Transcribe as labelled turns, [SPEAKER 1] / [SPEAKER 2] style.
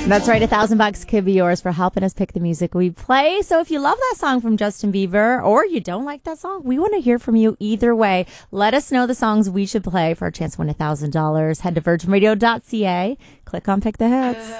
[SPEAKER 1] That's right. $1,000 could be yours for helping us pick the music we play. So if you love that song from Justin Bieber or you don't like that song, we want to hear from you either way. Let us know the songs we should play for a chance to win $1,000. Head to virginradio.ca. Click on Pick the Hits.